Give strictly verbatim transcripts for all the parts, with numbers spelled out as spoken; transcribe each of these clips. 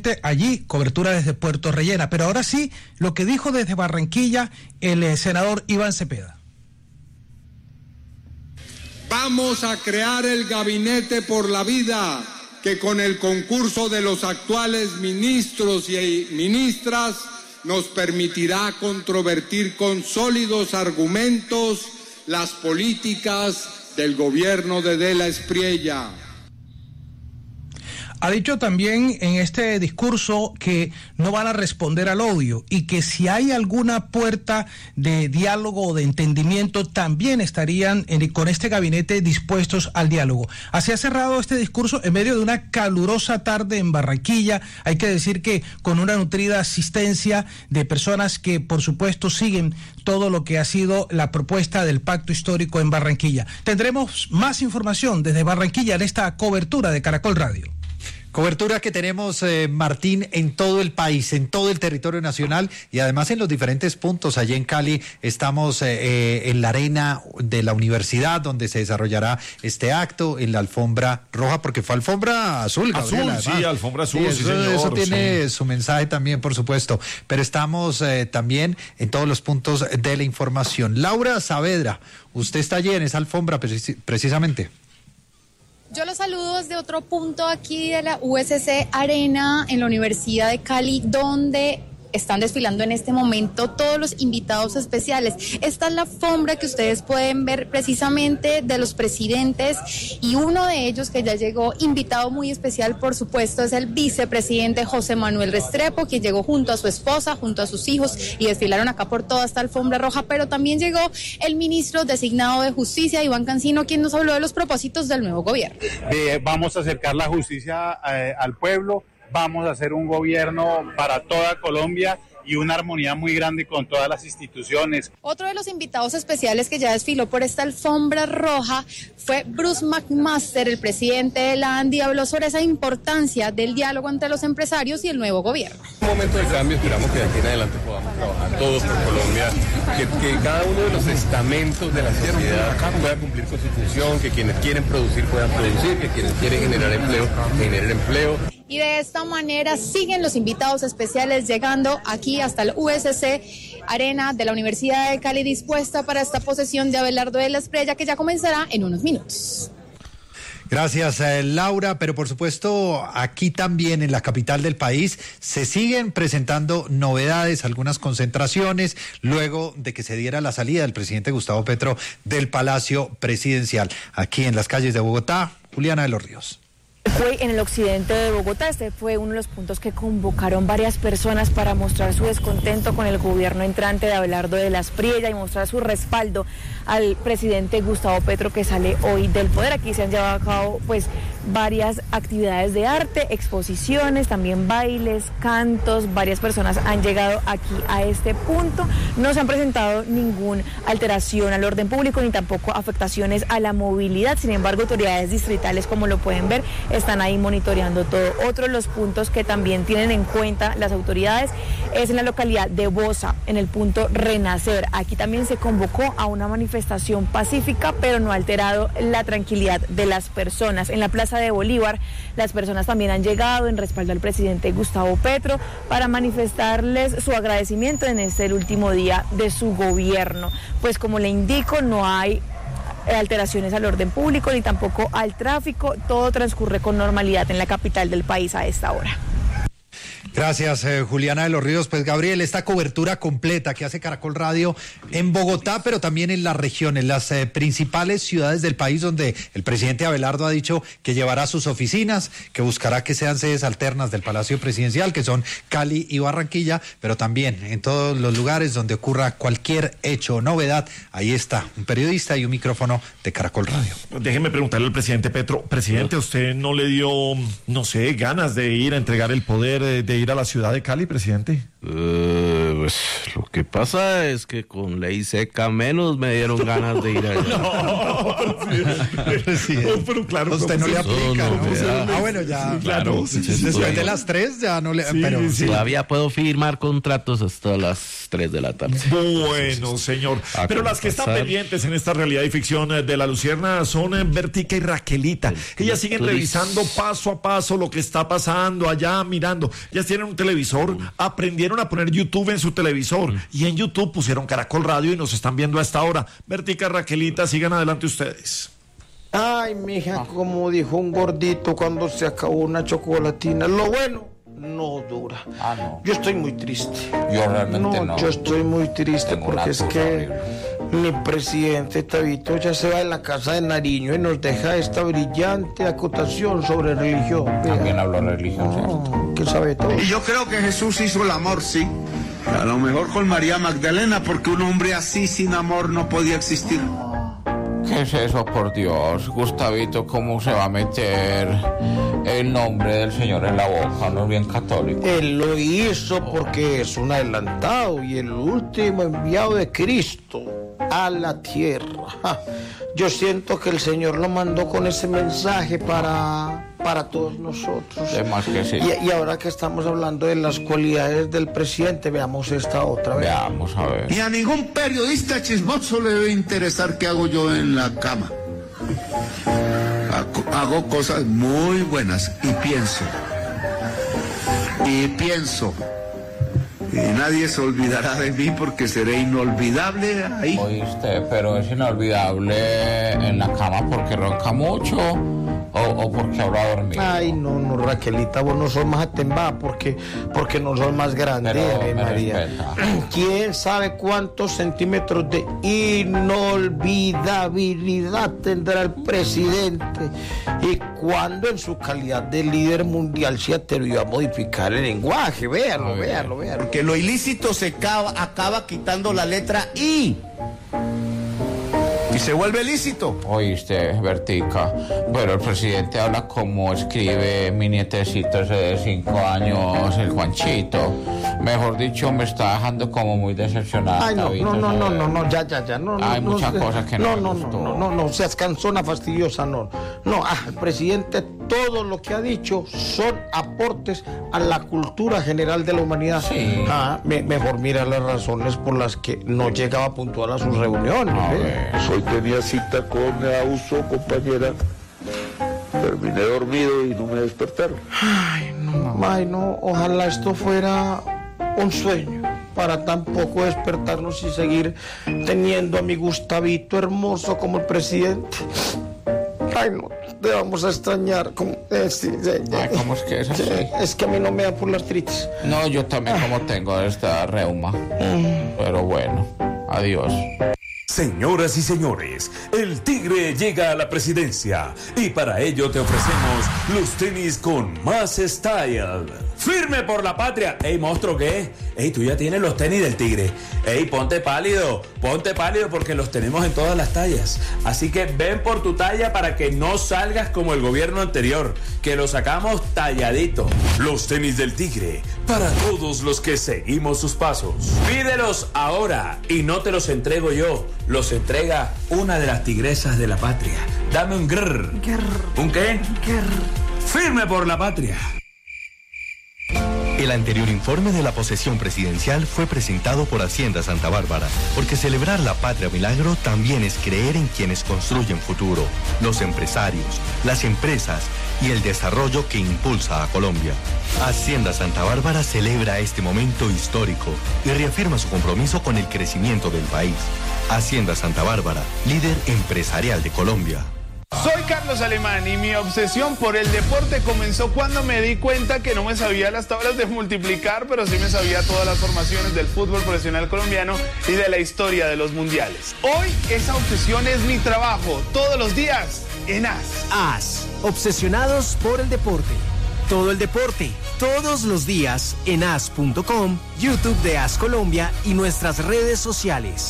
precisamente allí, cobertura desde Puerto Rellena. Pero ahora sí, lo que dijo desde Barranquilla el eh, senador Iván Cepeda. Vamos a crear el Gabinete por la Vida, que con el concurso de los actuales ministros y ministras nos permitirá controvertir con sólidos argumentos las políticas del gobierno de De la Espriella. Ha dicho también en este discurso que no van a responder al odio y que si hay alguna puerta de diálogo o de entendimiento también estarían en, con este gabinete dispuestos al diálogo. Así ha cerrado este discurso en medio de una calurosa tarde en Barranquilla. Hay que decir que con una nutrida asistencia de personas que por supuesto siguen todo lo que ha sido la propuesta del Pacto Histórico en Barranquilla. Tendremos más información desde Barranquilla en esta cobertura de Caracol Radio. Cobertura que tenemos, eh, Martín, en todo el país, en todo el territorio nacional y además en los diferentes puntos. Allí en Cali estamos eh, eh, en la arena de la universidad donde se desarrollará este acto, en la alfombra roja, porque fue alfombra azul, Gabriel. Azul, sí, alfombra azul, sí, sí, eso, señor. Eso tiene sí. su mensaje también, por supuesto. Pero estamos eh, también en todos los puntos de la información. Laura Saavedra, usted está allí en esa alfombra precis- precisamente. Yo los saludo desde otro punto aquí de la U S C Arena en la Universidad de Cali, donde están desfilando en este momento todos los invitados especiales. Esta es la alfombra que ustedes pueden ver precisamente de los presidentes y uno de ellos que ya llegó, invitado muy especial por supuesto, es el vicepresidente José Manuel Restrepo, que llegó junto a su esposa, junto a sus hijos y desfilaron acá por toda esta alfombra roja, pero también llegó el ministro designado de Justicia, Iván Cancino, quien nos habló de los propósitos del nuevo gobierno. Eh, vamos a acercar la justicia eh, al pueblo. Vamos a hacer un gobierno para toda Colombia y una armonía muy grande con todas las instituciones. Otro de los invitados especiales que ya desfiló por esta alfombra roja fue Bruce McMaster, el presidente de la ANDI, habló sobre esa importancia del diálogo entre los empresarios y el nuevo gobierno. Un momento de cambio, esperamos que de aquí en adelante podamos trabajar todos por Colombia, que, que cada uno de los estamentos de la sociedad pueda cumplir con su función, que quienes quieren producir puedan producir, que quienes quieren generar empleo, generen empleo. Y de esta manera siguen los invitados especiales llegando aquí hasta el U S C Arena de la Universidad de Cali, dispuesta para esta posesión de Abelardo de la Espriella, que ya comenzará en unos minutos. Gracias, eh, Laura, pero por supuesto aquí también en la capital del país se siguen presentando novedades, algunas concentraciones, luego de que se diera la salida del presidente Gustavo Petro del Palacio Presidencial. Aquí en las calles de Bogotá, Juliana de los Ríos. Fue en el occidente de Bogotá. Este fue uno de los puntos que convocaron varias personas para mostrar su descontento con el gobierno entrante de Abelardo de la Espriella y mostrar su respaldo al presidente Gustavo Petro, que sale hoy del poder. Aquí se han llevado a cabo pues varias actividades de arte, exposiciones, también bailes, cantos. Varias personas han llegado aquí a este punto. No se han presentado ninguna alteración al orden público ni tampoco afectaciones a la movilidad. Sin embargo, autoridades distritales, como lo pueden ver, están ahí monitoreando todo. Otro de los puntos que también tienen en cuenta las autoridades es en la localidad de Bosa, en el punto Renacer. Aquí también se convocó a una manifestación pacífica, pero no ha alterado la tranquilidad de las personas. En la Plaza de Bolívar, las personas también han llegado en respaldo al presidente Gustavo Petro para manifestarles su agradecimiento en este el último día de su gobierno. Pues como le indico, no hay alteraciones al orden público ni tampoco al tráfico. Todo transcurre con normalidad en la capital del país a esta hora. Gracias, eh, Juliana de los Ríos. Pues, Gabriel, esta cobertura completa que hace Caracol Radio en Bogotá, pero también en las regiones, las eh, principales ciudades del país, donde el presidente Abelardo ha dicho que llevará sus oficinas, que buscará que sean sedes alternas del Palacio Presidencial, que son Cali y Barranquilla, pero también en todos los lugares donde ocurra cualquier hecho o novedad. Ahí está, un periodista y un micrófono de Caracol Radio. Déjeme preguntarle al presidente Petro. Presidente, ¿usted no le dio, no sé, ganas de ir a entregar el poder, de ir a la ciudad de Cali, presidente? Uh, pues lo que pasa es que con ley seca menos me dieron ganas de ir allá. No, presidente. No, pero claro, usted no le aplica, no, ¿no? no, Ah, bueno, ya. Sí, claro. Sí, sí, después sí. de las tres ya no le. Sí, pero sí, sí. Todavía puedo firmar contratos hasta las tres de la tarde. Bueno, señor. Ah, Pero ¿cómo las que están pasar? pendientes en esta realidad y ficción eh, de la Lucierna son eh, Bertica y Raquelita. Ellas siguen Turis. revisando paso a paso lo que está pasando allá, mirando. Ellas tienen un televisor, aprendieron a poner YouTube en su televisor y en YouTube pusieron Caracol Radio y nos están viendo a esta hora. Bertica, Raquelita, sigan adelante ustedes. Ay, mija, como dijo un gordito cuando se acabó una chocolatina, lo bueno no dura. Ah, no. Yo estoy muy triste. Yo realmente no. No, yo estoy muy triste Tengo porque una es tusa que horrible. mi presidente Tabito ya se va de la casa de Nariño y nos deja esta brillante acotación sobre religión. Vea. También habló religión, ¿cierto? No, que sabe todo. Y yo creo que Jesús hizo el amor, sí. A lo mejor con María Magdalena, porque un hombre así sin amor no podía existir. ¿Qué es eso, por Dios? Gustavito, ¿cómo se va a meter el nombre del Señor en la boca? No es bien católico. Él lo hizo porque es un adelantado y el último enviado de Cristo a la tierra. Ja. Yo siento que el Señor lo mandó con ese mensaje para, para todos nosotros. De más que sí. Y, y ahora que estamos hablando de las cualidades del presidente, veamos esta otra vez. Veamos, a ver. Y a ningún periodista chismoso le debe interesar qué hago yo en la cama. Hago, hago cosas muy buenas y pienso. Y pienso. Y nadie se olvidará de mí porque seré inolvidable ahí. Oíste, pero es inolvidable en la cama porque ronca mucho o, o porque habrá dormido. Ay, no, no, Raquelita, vos no sos más atembada porque, porque no sos más grande, Pero Ave me María. respeta. ¿Quién sabe cuántos centímetros de inolvidabilidad tendrá el presidente? Y cuando en su calidad de líder mundial se atrevió a modificar el lenguaje. Véanlo, véanlo, véanlo. Que lo ilícito se acaba, acaba quitando la letra I. Y se vuelve lícito. Oíste, Bertica, pero el presidente habla como escribe mi nietecito ese de cinco años, el Juanchito. Mejor dicho, me está dejando como muy decepcionada. Ay, no, Tabito, no, no, no, ¿sabes? no, no, ya, ya, ya, no. Hay no, muchas no, cosas que no no, me no, gustó. no, no, no, no, seas cansona, fastidiosa, no. No, ah, el presidente, todo lo que ha dicho son aportes a la cultura general de la humanidad. Sí. Ah, me- mejor mira las razones por las que no llegaba puntual a sus reuniones. A ¿ve? ver. Hoy tenía cita con Auso, compañera. Terminé dormido y no me despertaron. Ay, no, ay, no, ojalá esto fuera un sueño para tampoco despertarnos y seguir teniendo a mi Gustavito hermoso como el presidente. Ay, no, te vamos a extrañar. Como, eh, sí, sí, Ay, ¿cómo es que es así? sí, es que a mí no me da por la artritis. No, yo también como tengo esta reuma. Pero bueno, adiós. Señoras y señores, el Tigre llega a la presidencia y para ello te ofrecemos los tenis con más style. ¡Firme por la patria! ¡Ey, monstruo, qué! ¡Ey, tú ya tienes los tenis del Tigre! ¡Ey, ponte pálido! Ponte pálido porque los tenemos en todas las tallas. Así que ven por tu talla para que no salgas como el gobierno anterior, que lo sacamos talladito. Los tenis del Tigre, para todos los que seguimos sus pasos. Pídelos ahora y no te los entrego yo. Los entrega una de las tigresas de la patria. Dame un grrr. ¿Un qué? Firme por la patria. El anterior informe de la posesión presidencial fue presentado por Hacienda Santa Bárbara, porque celebrar la patria milagro también es creer en quienes construyen futuro, los empresarios, las empresas y el desarrollo que impulsa a Colombia. Hacienda Santa Bárbara celebra este momento histórico y reafirma su compromiso con el crecimiento del país. Hacienda Santa Bárbara, líder empresarial de Colombia. Soy Carlos Alemán y mi obsesión por el deporte comenzó cuando me di cuenta que no me sabía las tablas de multiplicar, pero sí me sabía todas las formaciones del fútbol profesional colombiano y de la historia de los mundiales. Hoy esa obsesión es mi trabajo, todos los días en A S. A S, obsesionados por el deporte. Todo el deporte, todos los días en A S punto com, YouTube de A S Colombia y nuestras redes sociales.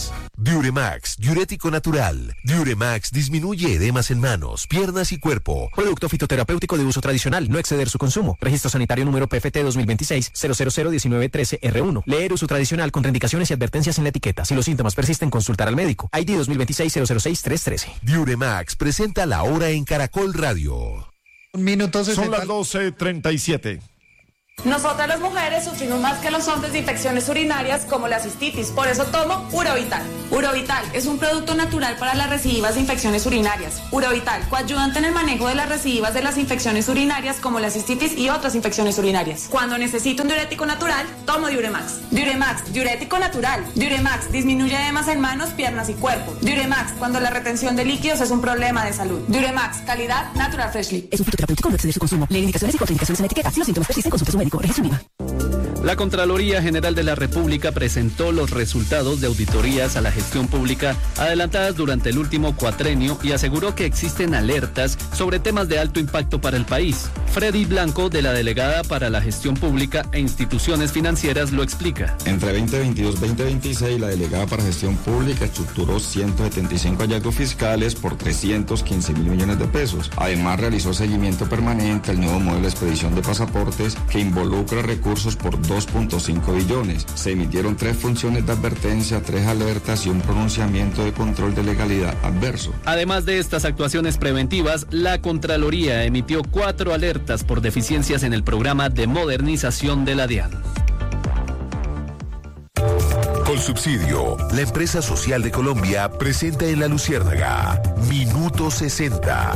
Diuremax, diurético natural. Diuremax disminuye edemas en manos, piernas y cuerpo. Producto fitoterapéutico de uso tradicional, no exceder su consumo. Registro sanitario número P F T dos mil veintiséis cero cero cero diecinueve trece R uno. Leer uso tradicional con indicaciones y advertencias en la etiqueta. Si los síntomas persisten, consultar al médico. I D dos mil veintiséis cero cero seis tres trece. Diuremax presenta la hora en Caracol Radio. Un minuto Son las doce treinta y siete. Nosotras las mujeres sufrimos más que los hombres de infecciones urinarias como la cistitis, por eso tomo Urovital. Urovital es un producto natural para las recidivas de infecciones urinarias. Urovital, coayudante en el manejo de las recidivas de las infecciones urinarias como la cistitis y otras infecciones urinarias. Cuando necesito un diurético natural, tomo Diuremax. Diuremax, diurético natural. Diuremax disminuye edemas en manos, piernas y cuerpo. Diuremax, cuando la retención de líquidos es un problema de salud. Diuremax, calidad Natural Freshly. Es un fitoterapéutico, no exceder su consumo. Leer indicaciones y contraindicaciones en la etiqueta. Si los síntomas persisten, consulte a su médico. La Contraloría General de la República presentó los resultados de auditorías a la gestión pública adelantadas durante el último cuatrenio y aseguró que existen alertas sobre temas de alto impacto para el país. Freddy Blanco, de la Delegada para la Gestión Pública e Instituciones Financieras, lo explica. Entre veinte veintidós y veinte veintiséis, la Delegada para Gestión Pública estructuró ciento setenta y cinco hallazgos fiscales por trescientos quince mil millones de pesos. Además, realizó seguimiento permanente al nuevo modelo de expedición de pasaportes que involucra recursos por dos punto cinco billones. Se emitieron tres funciones de advertencia, tres alertas y un pronunciamiento de control de legalidad adverso. Además de estas actuaciones preventivas, la Contraloría emitió cuatro alertas por deficiencias en el programa de modernización de la DIAN. Colsubsidio, la empresa social de Colombia, presenta en La Luciérnaga Minuto sesenta.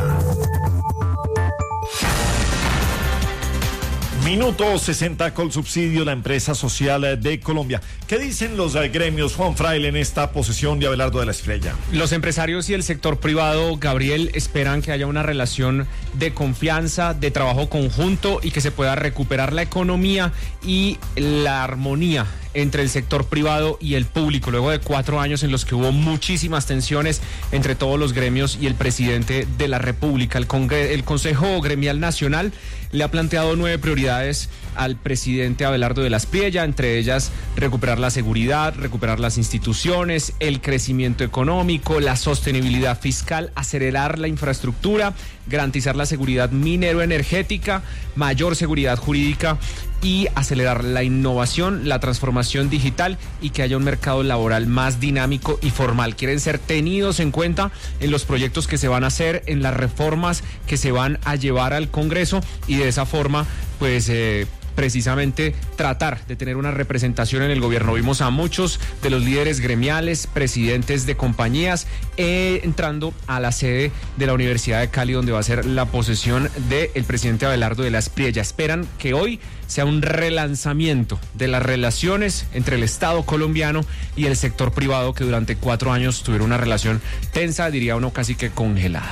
Minuto sesenta, Colsubsidio, la empresa social de Colombia. ¿Qué dicen los gremios, Juan Fraile, en esta posesión de Abelardo de la Espriella? Los empresarios y el sector privado, Gabriel, esperan que haya una relación de confianza, de trabajo conjunto y que se pueda recuperar la economía y la armonía entre el sector privado y el público, luego de cuatro años en los que hubo muchísimas tensiones entre todos los gremios y el presidente de la República. El, Congre- el Consejo Gremial Nacional le ha planteado nueve prioridades al presidente Abelardo de la Espriella, entre ellas recuperar la seguridad, recuperar las instituciones, el crecimiento económico, la sostenibilidad fiscal, acelerar la infraestructura, garantizar la seguridad minero-energética, mayor seguridad jurídica y acelerar la innovación, la transformación digital y que haya un mercado laboral más dinámico y formal. Quieren ser tenidos en cuenta en los proyectos que se van a hacer, en las reformas que se van a llevar al Congreso y de esa forma, pues, eh, precisamente tratar de tener una representación en el gobierno. Vimos a muchos de los líderes gremiales, presidentes de compañías, eh, entrando a la sede de la Universidad de Cali, donde va a ser la posesión del presidente Abelardo de la Espriella. Esperan que hoy sea un relanzamiento de las relaciones entre el Estado colombiano y el sector privado, que durante cuatro años tuvieron una relación tensa, diría uno casi que congelada.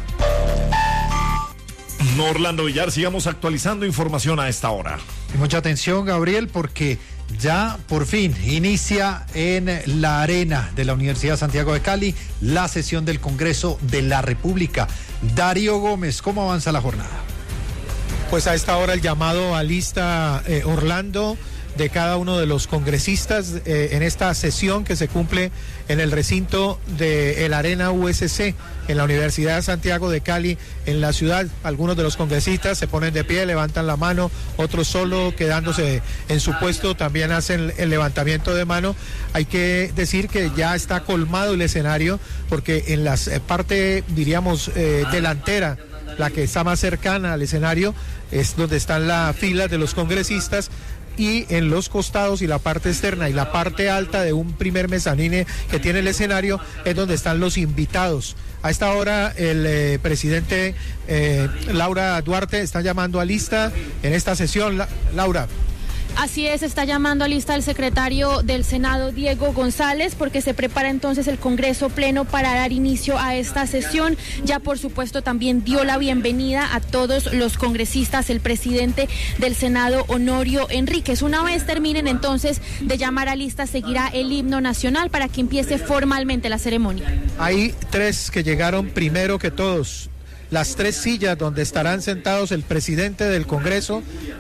No, Orlando Villar, sigamos actualizando información a esta hora. Y mucha atención, Gabriel, porque ya por fin inicia en la arena de la Universidad Santiago de Cali la sesión del Congreso de la República. Darío Gómez, ¿cómo avanza la jornada? Pues a esta hora el llamado a lista, eh, Orlando, de cada uno de los congresistas eh, en esta sesión que se cumple en el recinto de el Arena U S C en la Universidad de Santiago de Cali en la ciudad. Algunos de los congresistas se ponen de pie, levantan la mano, otros solo quedándose en su puesto también hacen el levantamiento de mano. Hay que decir que ya está colmado el escenario porque en la parte, diríamos, eh, delantera, la que está más cercana al escenario, es donde están las filas de los congresistas, y en los costados y la parte externa y la parte alta de un primer mezanine que tiene el escenario es donde están los invitados. A esta hora el eh, presidente eh, Laura Duarte está llamando a lista en esta sesión. La, Laura. Así es, está llamando a lista el secretario del Senado, Diego González, porque se prepara entonces el Congreso Pleno para dar inicio a esta sesión. Ya por supuesto también dio la bienvenida a todos los congresistas el presidente del Senado, Honorio Enríquez. Una vez terminen entonces de llamar a lista, seguirá el himno nacional para que empiece formalmente la ceremonia. Hay tres que llegaron primero que todos. Las tres sillas donde estarán sentados el presidente del Congreso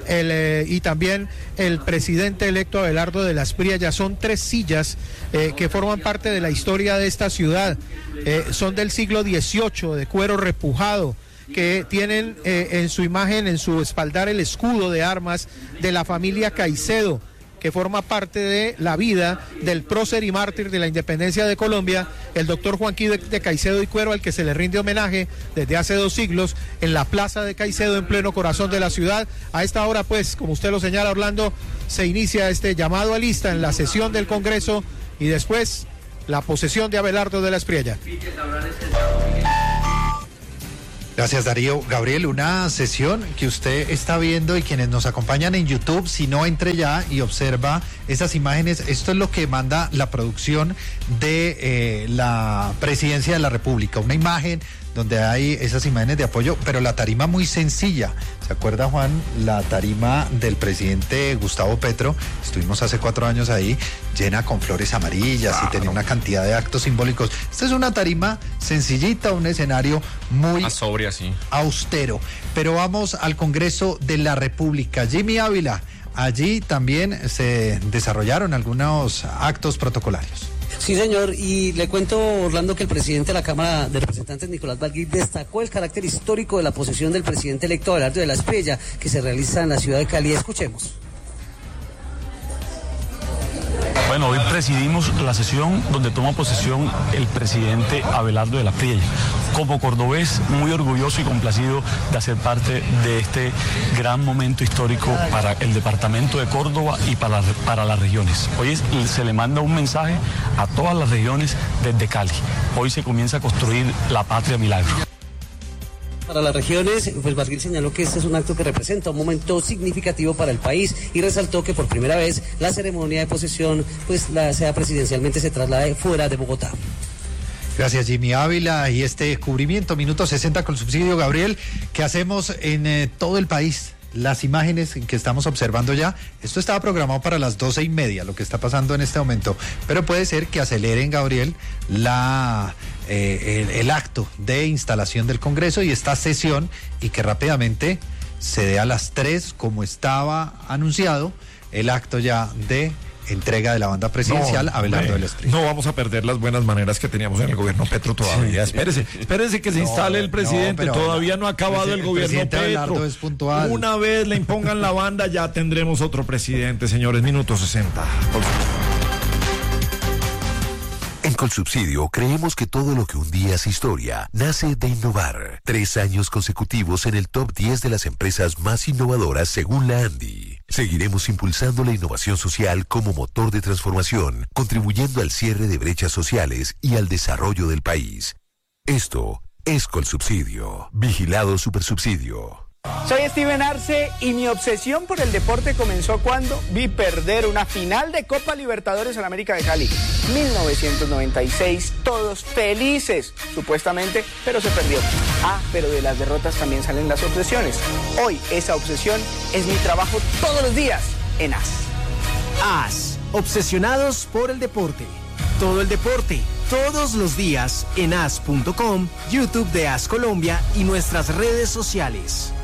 el, eh, y también el presidente electo Abelardo de la Espriella. Ya son tres sillas eh, que forman parte de la historia de esta ciudad. Eh, son del siglo dieciocho, de cuero repujado, que tienen eh, en su imagen, en su espaldar, el escudo de armas de la familia Caicedo, que forma parte de la vida del prócer y mártir de la independencia de Colombia, el doctor Juan Quide de Caicedo y Cuero, al que se le rinde homenaje desde hace dos siglos en la plaza de Caicedo, en pleno corazón de la ciudad. A esta hora, pues, como usted lo señala, Orlando, se inicia este llamado a lista en la sesión del Congreso y después la posesión de Abelardo de la Espriella. Gracias, Darío. Gabriel, una sesión que usted está viendo y quienes nos acompañan en YouTube, si no, entre ya y observa esas imágenes. Esto es lo que manda la producción de eh, la Presidencia de la República. Una imagen donde hay esas imágenes de apoyo, pero la tarima muy sencilla. ¿Se acuerda, Juan? La tarima del presidente Gustavo Petro, estuvimos hace cuatro años ahí, llena con flores amarillas claro. y tenía una cantidad de actos simbólicos. Esta es una tarima sencillita, un escenario muy Más sobria, sí. austero. Pero vamos al Congreso de la República. Jimmy Ávila, allí también se desarrollaron algunos actos protocolarios. Sí, señor, y le cuento, Orlando, que el presidente de la Cámara de Representantes, Nicolás Balguir, destacó el carácter histórico de la posesión del presidente electo Abelardo de la Espriella, que se realiza en la ciudad de Cali. Escuchemos. Bueno, hoy presidimos la sesión donde toma posesión el presidente Abelardo de la Espriella. Como cordobés, muy orgulloso y complacido de hacer parte de este gran momento histórico para el departamento de Córdoba y para, para las regiones. Hoy es, se le manda un mensaje a todas las regiones desde Cali. Hoy se comienza a construir la patria milagro. Para las regiones, pues Balguir señaló que este es un acto que representa un momento significativo para el país y resaltó que por primera vez la ceremonia de posesión, pues la sea presidencialmente, se traslade fuera de Bogotá. Gracias, Jimmy Ávila, y este cubrimiento, minuto sesenta con subsidio, Gabriel, que hacemos en eh, todo el país. Las imágenes que estamos observando ya, esto estaba programado para las doce y media, lo que está pasando en este momento, pero puede ser que aceleren, Gabriel, la eh, el, el acto de instalación del Congreso y esta sesión, y que rápidamente se dé a las tres, como estaba anunciado, el acto ya de entrega de la banda presidencial a Abelardo de la Espriella. No vamos a perder las buenas maneras que teníamos en el gobierno Petro todavía. Sí. Espérese, espérese que se no, instale el presidente. No, todavía no ha acabado el, el gobierno Petro. Es puntual. Una vez le impongan la banda, ya tendremos otro presidente, señores. Minuto sesenta. En Colsubsidio creemos que todo lo que un día es historia nace de innovar. Tres años consecutivos en el top diez de las empresas más innovadoras según la ANDI. Seguiremos impulsando la innovación social como motor de transformación, contribuyendo al cierre de brechas sociales y al desarrollo del país. Esto es Colsubsidio. Vigilado Supersubsidio. Soy Steven Arce y mi obsesión por el deporte comenzó cuando vi perder una final de Copa Libertadores en América de Cali. mil novecientos noventa y seis, todos felices, supuestamente, pero se perdió. Ah, pero de las derrotas también salen las obsesiones. Hoy esa obsesión es mi trabajo todos los días en A S. A S, obsesionados por el deporte. Todo el deporte, todos los días en A S punto com, YouTube de A S Colombia y nuestras redes sociales.